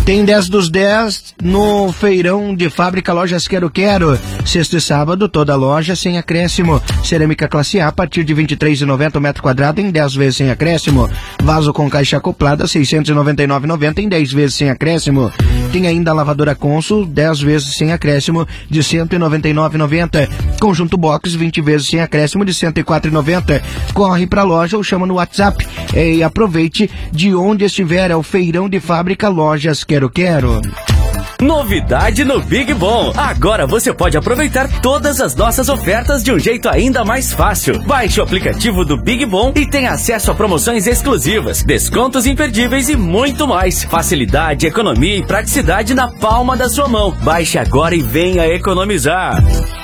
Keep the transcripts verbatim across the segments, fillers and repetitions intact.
Tem dez dos dez no feirão de fábrica Lojas Quero Quero. Sexta e sábado, toda loja sem acréscimo. Cerâmica classe A a partir de vinte e três reais e noventa centavos o metro quadrado em dez vezes sem acréscimo. Vaso com caixa acoplada, seiscentos e noventa e nove reais e noventa centavos em dez vezes sem acréscimo. Tem ainda a lavadora Consul, dez vezes sem acréscimo de cento e noventa e nove reais e noventa centavos. Conjunto Box, vinte vezes sem acréscimo de cento e quatro reais e noventa centavos. Corre pra loja ou chama no WhatsApp e aproveite de onde estiver. É o feirão de fábrica Lojas Quero Quero. Novidade no Big Bom. Agora você pode aproveitar todas as nossas ofertas de um jeito ainda mais fácil. Baixe o aplicativo do Big Bom e tenha acesso a promoções exclusivas, descontos imperdíveis e muito mais. Facilidade, economia e praticidade na palma da sua mão. Baixe agora e venha economizar.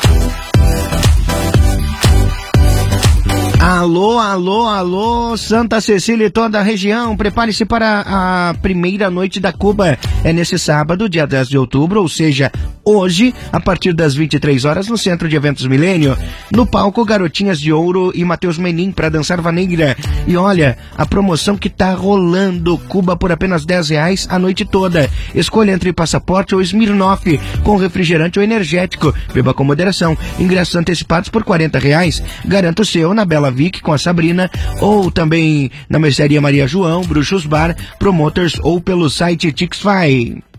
Alô, alô, alô, Santa Cecília e toda a região, prepare-se para a primeira noite da Cuba. É nesse sábado, dia dez de outubro, ou seja, hoje, a partir das vinte e três horas, no Centro de Eventos Milênio. No palco, Garotinhas de Ouro e Matheus Menin para dançar vaneira. E olha, a promoção que tá rolando, Cuba por apenas dez reais a noite toda. Escolha entre passaporte ou Smirnoff, com refrigerante ou energético. Beba com moderação. Ingressos antecipados por quarenta reais. Garanta o seu na Bela Vic com a Sabrina, ou também na Mercearia Maria João, Bruxos Bar, Promoters ou pelo site Tixfy.